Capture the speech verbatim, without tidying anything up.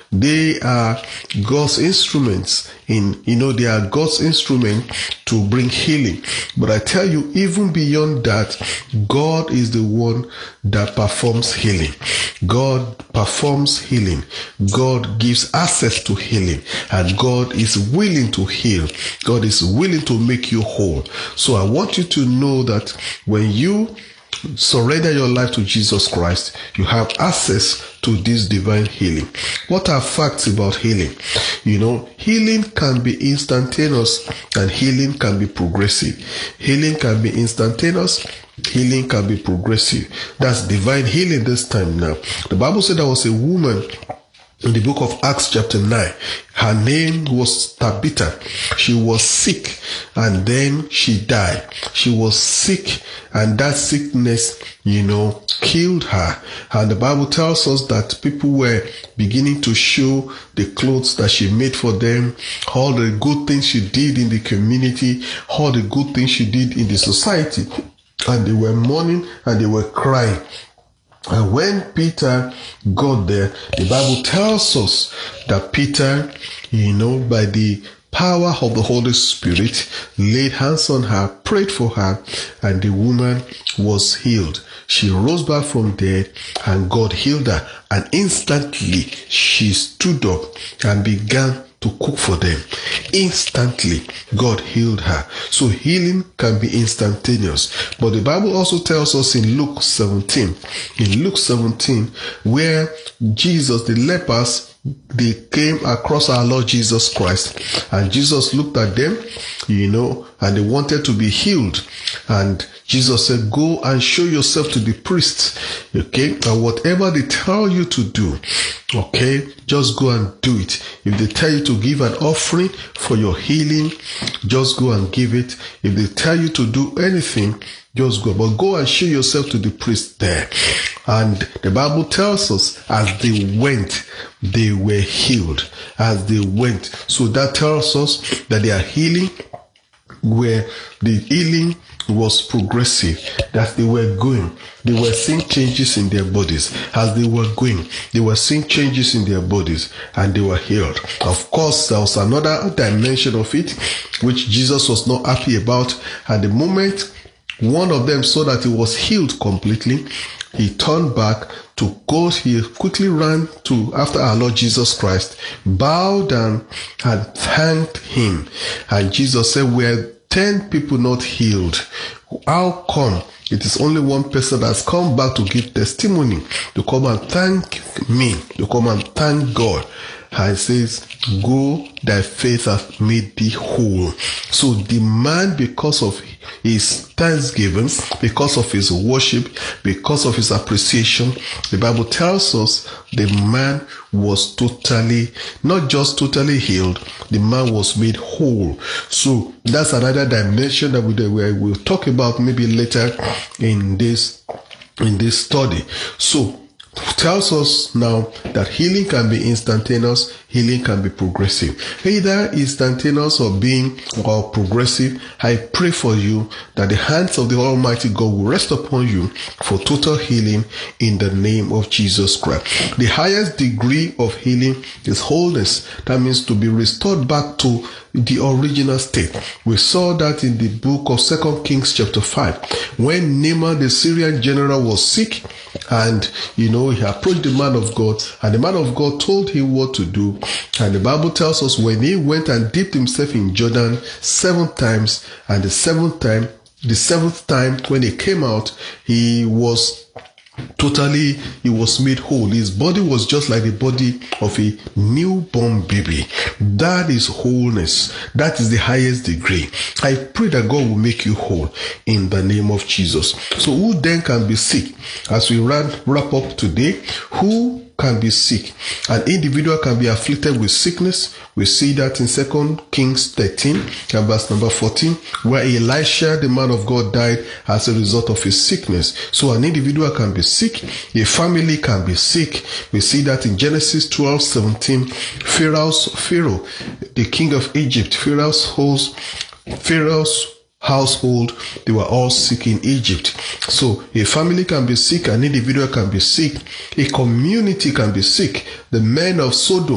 They are God's instruments in, you know, they are God's instrument to bring healing. But I tell you, even beyond that, God is the one that performs healing. God performs healing. God gives access to healing. And God is willing to heal. God is willing to make you whole. So I want you to know that when you surrender your life to Jesus Christ, you have access to this divine healing. What are facts about healing? You know, healing can be instantaneous and healing can be progressive. Healing can be instantaneous, healing can be progressive. That's divine healing this time now. The Bible said there was a woman in the book of Acts chapter nine. Her name was Tabitha. She was sick and then she died. She was sick and that sickness, you know, killed her. And the Bible tells us that people were beginning to show the clothes that she made for them, all the good things she did in the community, all the good things she did in the society. And they were mourning and they were crying. And when Peter got there, the Bible tells us that Peter, you know, by the power of the Holy Spirit, laid hands on her, prayed for her, and the woman was healed. She rose back from dead, and God healed her. And instantly, she stood up and began to cook for them. Instantly, God healed her. So healing can be instantaneous. But the Bible also tells us in Luke seventeen, in Luke seventeen, where Jesus, the lepers, they came across our Lord Jesus Christ, and Jesus looked at them, you know, and they wanted to be healed. And Jesus said, go and show yourself to the priests, okay? And whatever they tell you to do, okay, just go and do it. If they tell you to give an offering for your healing, just go and give it. If they tell you to do anything, just go. But go and show yourself to the priest there. And the Bible tells us as they went, they were healed. As they went. So that tells us that their healing, where the healing was progressive, that they were going, they were seeing changes in their bodies. As they were going, they were seeing changes in their bodies and they were healed. Of course, there was another dimension of it which Jesus was not happy about. At the moment one of them saw that he was healed completely, he turned back to go. He quickly ran to after our Lord Jesus Christ, bowed down and thanked him. And Jesus said, were ten people not healed? How come it is only one person that's come back to give testimony, to come and thank me, to come and thank God? And it says, go, thy faith hath made thee whole. So the man, because of his thanksgiving, because of his worship, because of his appreciation, the Bible tells us the man was totally, not just totally healed, the man was made whole. So that's another dimension that we will talk about maybe later in this in this study. So tells us now that healing can be instantaneous, healing can be progressive. Either instantaneous or being or progressive, I pray for you that the hands of the Almighty God will rest upon you for total healing in the name of Jesus Christ. The highest degree of healing is wholeness. That means to be restored back to the original state. We saw that in the book of Second Kings chapter five, when Naaman the Syrian general was sick, and you know he approached the man of God, and the man of God told him what to do. And the Bible tells us when he went and dipped himself in Jordan seven times, and the seventh time, the seventh time when he came out, he was totally, he was made whole. His body was just like the body of a newborn baby. That is wholeness. That is the highest degree. I pray that God will make you whole in the name of Jesus. So who then can be sick? As we wrap, wrap up today, who can be sick? An individual can be afflicted with sickness. We see that in Second Kings thirteen and verse number fourteen, where Elisha, the man of God, died as a result of his sickness. So an individual can be sick. A family can be sick. We see that in Genesis twelve seventeen, Pharaoh's Pharaoh, the king of Egypt, Pharaoh's host, Pharaoh's household, they were all sick in Egypt. So a family can be sick, an individual can be sick, a community can be sick. The men of Sodom